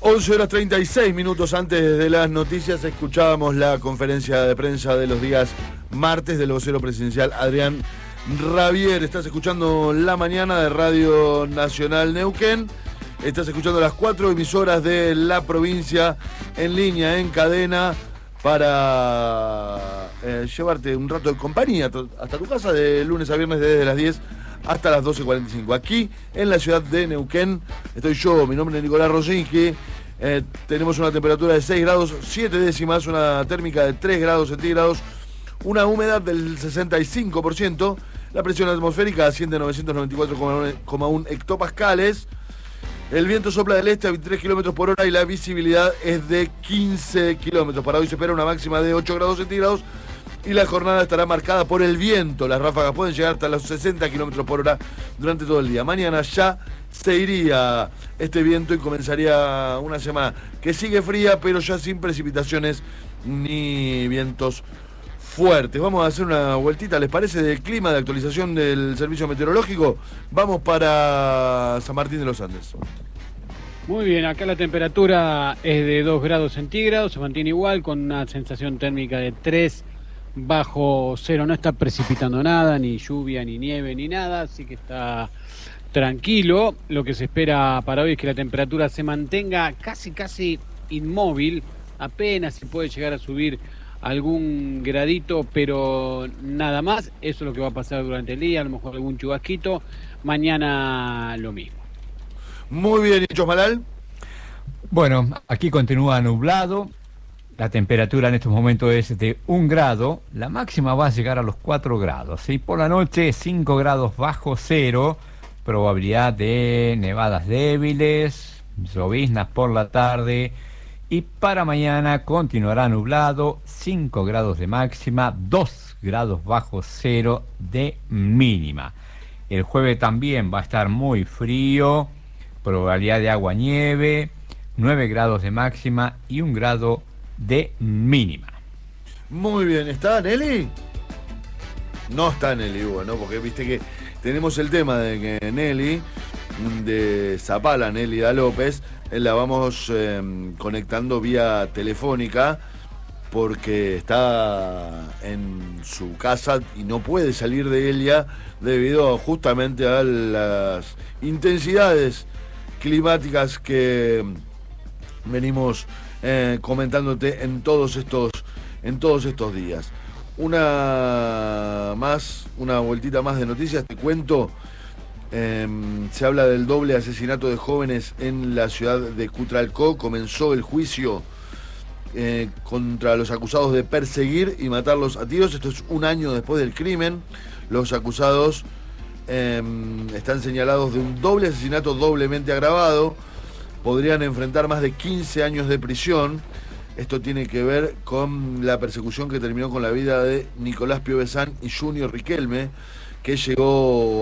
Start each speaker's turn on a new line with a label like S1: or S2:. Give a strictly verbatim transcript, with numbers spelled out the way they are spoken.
S1: once horas treinta y seis minutos antes de las noticias escuchábamos la conferencia de prensa de los días martes del vocero presidencial Adrián Rabier. Estás escuchando La Mañana de Radio Nacional Neuquén. Estás escuchando las cuatro emisoras de la provincia en línea, en cadena, para eh, llevarte un rato de compañía hasta tu casa de lunes a viernes desde las diez hasta las doce cuarenta y cinco. Aquí en la ciudad de Neuquén estoy yo, mi nombre es Nicolás Rosinski. Eh, tenemos una temperatura de seis grados siete décimas, una térmica de tres grados centígrados, una humedad del sesenta y cinco por ciento, la presión atmosférica asciende a novecientos noventa y cuatro coma uno hectopascales, el viento sopla del este a veintitrés kilómetros por hora y la visibilidad es de quince kilómetros. Para hoy se espera una máxima de ocho grados centígrados y la jornada estará marcada por el viento. Las ráfagas pueden llegar hasta los sesenta kilómetros por hora durante todo el día. Mañana ya se iría este viento y comenzaría una semana que sigue fría, pero ya sin precipitaciones ni vientos fuertes. Vamos a hacer una vueltita, ¿les parece? Del clima, de actualización del servicio meteorológico. Vamos para San Martín de los Andes.
S2: Muy bien, acá la temperatura es de dos grados centígrados, se mantiene igual con una sensación térmica de tres bajo cero. No está precipitando nada, ni lluvia, ni nieve, ni nada, así que está tranquilo. Lo que se espera para hoy es que la temperatura se mantenga casi, casi inmóvil, apenas se puede llegar a subir algún gradito, pero nada más. Eso es lo que va a pasar durante el día, a lo mejor algún chubasquito. Mañana lo mismo.
S1: Muy bien, ¿y Malal?
S3: Bueno, aquí continúa nublado. La temperatura en estos momentos es de un grado. La máxima va a llegar a los cuatro grados. ¿Sí? Por la noche, cinco grados bajo cero. Probabilidad de nevadas débiles, lloviznas por la tarde. Y para mañana continuará nublado, cinco grados de máxima, dos grados bajo cero de mínima. El jueves también va a estar muy frío, probabilidad de agua-nieve, nueve grados de máxima y un grado de mínima.
S1: Muy bien, ¿está Nelly? No está Nelly, Hugo, ¿no? Porque viste que tenemos el tema de que Nelly, de Zapala, Nélida López, la vamos eh, conectando vía telefónica porque está en su casa y no puede salir de ella debido justamente a las intensidades climáticas que venimos eh, comentándote en todos estos en todos estos días. Una más, una vueltita más de noticias, te cuento. Eh, se habla del doble asesinato de jóvenes en la ciudad de Cutralcó. Comenzó el juicio eh, contra los acusados de perseguir y matarlos a tiros. Esto es un año después del crimen. Los acusados eh, están señalados de un doble asesinato doblemente agravado. Podrían enfrentar más de quince años de prisión. Esto tiene que ver con la persecución que terminó con la vida de Nicolás Piovesan y Junior Riquelme, que llegó